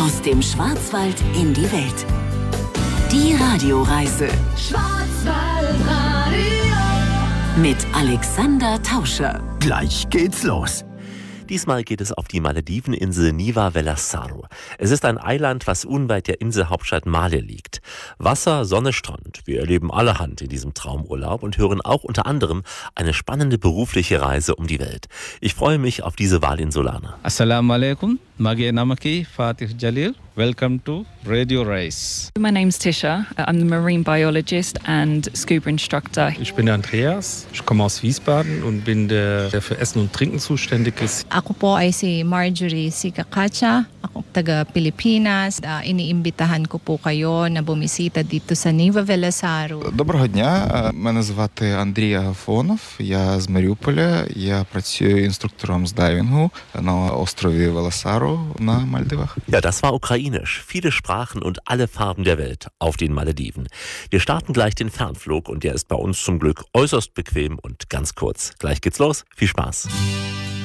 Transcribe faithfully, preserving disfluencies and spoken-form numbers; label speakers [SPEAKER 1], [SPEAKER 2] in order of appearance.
[SPEAKER 1] Aus dem Schwarzwald in die Welt. Die Radioreise. Schwarzwaldradio. Mit Alexander Tauscher.
[SPEAKER 2] Gleich geht's los.
[SPEAKER 3] Diesmal geht es auf die Malediveninsel Niva Velasaro. Es ist ein Eiland, was unweit der Inselhauptstadt Male liegt. Wasser, Sonne, Strand. Wir erleben allerhand in diesem Traumurlaub und hören auch unter anderem eine spannende berufliche Reise um die Welt. Ich freue mich auf diese Walinsulaner.
[SPEAKER 4] Assalamu alaikum. Mage namaki Fatih Jalil. Welcome to Radio Race.
[SPEAKER 5] My name's Tisha. I'm the marine biologist and scuba instructor.
[SPEAKER 6] Ich bin der Andreas. Ich komme aus Wiesbaden und bin der, der für Essen und Trinken zuständig ist.
[SPEAKER 7] Ako po ay si Marjorie Sicacacha. Ako taga Pilipinas. Uh, iniimbitahan ko po kayo na bumisita dito sa Niva Velasaro.
[SPEAKER 8] Доброго дня. Мене звати Андрій Агафонов. Я з Маріуполя. Я працюю інструктором з дайвінгу на острові Веласаро на Мальдивах.
[SPEAKER 3] Ja, das war ukrainisch. Viele Sprachen und alle Farben der Welt auf den Malediven. Wir starten gleich den Fernflug und der ist bei uns zum Glück äußerst bequem und ganz kurz. Gleich geht's los. Viel Spaß.